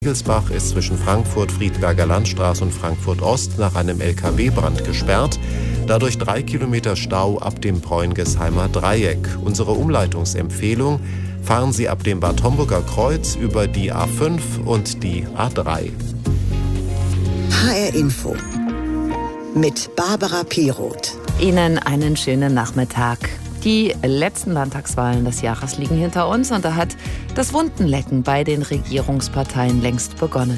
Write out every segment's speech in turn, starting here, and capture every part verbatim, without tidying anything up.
Riegelsbach ist zwischen Frankfurt-Friedberger Landstraße und Frankfurt-Ost nach einem L K W-Brand gesperrt. Dadurch drei Kilometer Stau ab dem Bräungesheimer Dreieck. Unsere Umleitungsempfehlung: fahren Sie ab dem Bad Homburger Kreuz über die A fünf und die A drei. H R Info mit Barbara Piroth. Ihnen einen schönen Nachmittag. Die letzten Landtagswahlen des Jahres liegen hinter uns und da hat das Wundenlecken bei den Regierungsparteien längst begonnen.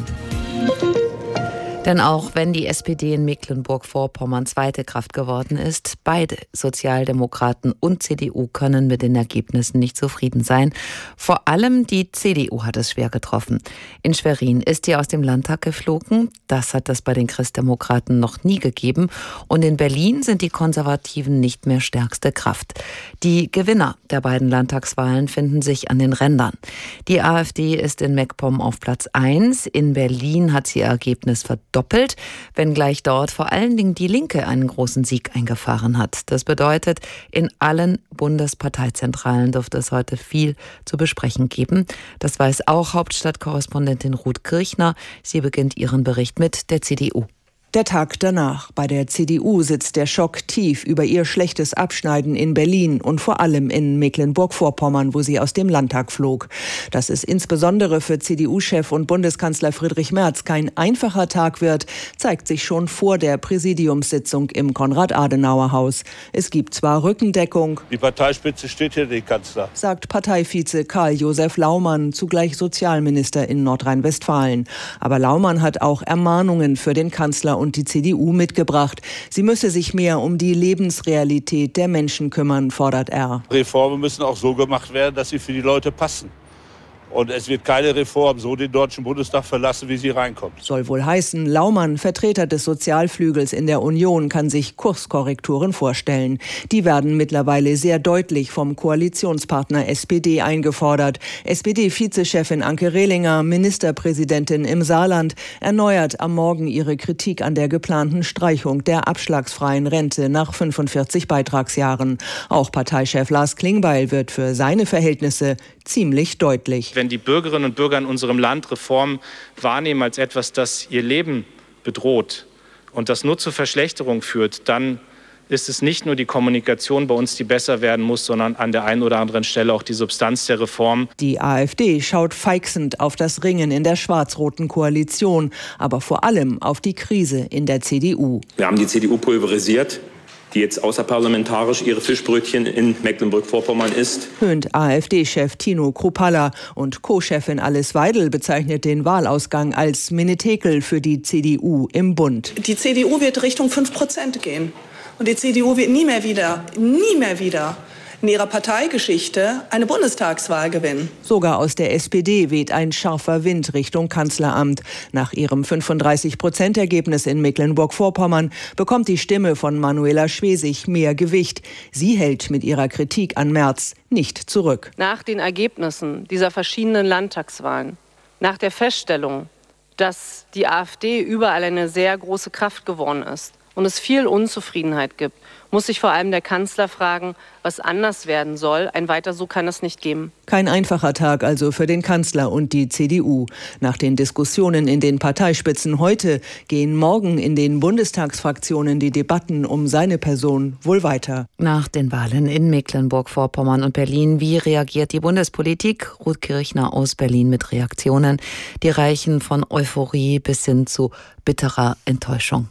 Denn auch wenn die S P D in Mecklenburg-Vorpommern zweite Kraft geworden ist, beide Sozialdemokraten und C D U können mit den Ergebnissen nicht zufrieden sein. Vor allem die C D U hat es schwer getroffen. In Schwerin ist sie aus dem Landtag geflogen. Das hat es bei den Christdemokraten noch nie gegeben. Und in Berlin sind die Konservativen nicht mehr stärkste Kraft. Die Gewinner der beiden Landtagswahlen finden sich an den Rändern. Die AfD ist in MacPom auf Platz eins. In Berlin hat sie ihr Ergebnis verdoppelt. doppelt, wenngleich dort vor allen Dingen die Linke einen großen Sieg eingefahren hat. Das bedeutet, in allen Bundesparteizentralen dürfte es heute viel zu besprechen geben. Das weiß auch Hauptstadtkorrespondentin Ruth Kirchner. Sie beginnt ihren Bericht mit der C D U. Der Tag danach. Bei der C D U sitzt der Schock tief über ihr schlechtes Abschneiden in Berlin und vor allem in Mecklenburg-Vorpommern, wo sie aus dem Landtag flog. Das ist insbesondere für C D U-Chef und Bundeskanzler Friedrich Merz kein einfacher Tag wird, zeigt sich schon vor der Präsidiumssitzung im Konrad-Adenauer-Haus. Es gibt zwar Rückendeckung. Die Parteispitze steht hinter dem Kanzler, sagt Parteivize Karl-Josef Laumann, zugleich Sozialminister in Nordrhein-Westfalen. Aber Laumann hat auch Ermahnungen für den Kanzler und die C D U mitgebracht. Sie müsse sich mehr um die Lebensrealität der Menschen kümmern, fordert er. Reformen müssen auch so gemacht werden, dass sie für die Leute passen. Und es wird keine Reform so den Deutschen Bundestag verlassen, wie sie reinkommt. Soll wohl heißen, Laumann, Vertreter des Sozialflügels in der Union, kann sich Kurskorrekturen vorstellen. Die werden mittlerweile sehr deutlich vom Koalitionspartner S P D eingefordert. S P D-Vizechefin Anke Rehlinger, Ministerpräsidentin im Saarland, erneuert am Morgen ihre Kritik an der geplanten Streichung der abschlagsfreien Rente nach fünfundvierzig Beitragsjahren. Auch Parteichef Lars Klingbeil wird für seine Verhältnisse ziemlich deutlich. Wenn die Bürgerinnen und Bürger in unserem Land Reformen wahrnehmen als etwas, das ihr Leben bedroht und das nur zur Verschlechterung führt, dann ist es nicht nur die Kommunikation bei uns, die besser werden muss, sondern an der einen oder anderen Stelle auch die Substanz der Reform. Die AfD schaut feixend auf das Ringen in der schwarz-roten Koalition, aber vor allem auf die Krise in der C D U. Wir haben die C D U pulverisiert, die jetzt außerparlamentarisch ihre Fischbrötchen in Mecklenburg-Vorpommern isst. Höhnt AfD-Chef Tino Kruppalla und Co-Chefin Alice Weidel bezeichnet den Wahlausgang als Menetekel für die C D U im Bund. Die C D U wird Richtung fünf Prozent gehen. Und die C D U wird nie mehr wieder, nie mehr wieder in ihrer Parteigeschichte eine Bundestagswahl gewinnen. Sogar aus der S P D weht ein scharfer Wind Richtung Kanzleramt. Nach ihrem fünfunddreißig Prozent Ergebnis in Mecklenburg-Vorpommern bekommt die Stimme von Manuela Schwesig mehr Gewicht. Sie hält mit ihrer Kritik an Merz nicht zurück. Nach den Ergebnissen dieser verschiedenen Landtagswahlen, nach der Feststellung, dass die AfD überall eine sehr große Kraft geworden ist und es viel Unzufriedenheit gibt, muss sich vor allem der Kanzler fragen, was anders werden soll. Ein Weiter so kann es nicht geben. Kein einfacher Tag also für den Kanzler und die C D U. Nach den Diskussionen in den Parteispitzen heute gehen morgen in den Bundestagsfraktionen die Debatten um seine Person wohl weiter. Nach den Wahlen in Mecklenburg-Vorpommern und Berlin, wie reagiert die Bundespolitik? Ruth Kirchner aus Berlin mit Reaktionen. Die reichen von Euphorie bis hin zu bitterer Enttäuschung.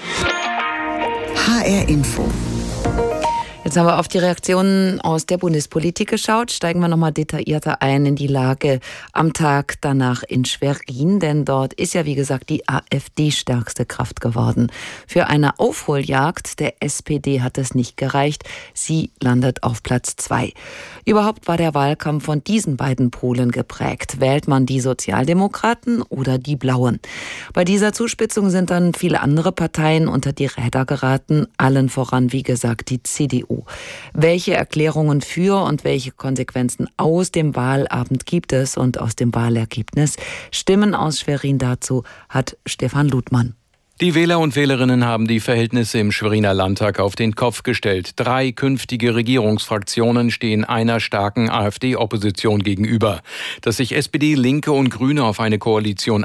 H R Info. Jetzt haben wir auf die Reaktionen aus der Bundespolitik geschaut. Steigen wir nochmal detaillierter ein in die Lage am Tag danach in Schwerin. Denn dort ist ja, wie gesagt, die AfD stärkste Kraft geworden. Für eine Aufholjagd der S P D hat es nicht gereicht. Sie landet auf Platz zwei. Überhaupt war der Wahlkampf von diesen beiden Polen geprägt. Wählt man die Sozialdemokraten oder die Blauen? Bei dieser Zuspitzung sind dann viele andere Parteien unter die Räder geraten. Allen voran, wie gesagt, die C D U. Welche Erklärungen für und welche Konsequenzen aus dem Wahlabend gibt es und aus dem Wahlergebnis? Stimmen aus Schwerin dazu hat Stefan Ludmann. Die Wähler und Wählerinnen haben die Verhältnisse im Schweriner Landtag auf den Kopf gestellt. Drei künftige Regierungsfraktionen stehen einer starken AfD-Opposition gegenüber. Dass sich S P D, Linke und Grüne auf eine Koalition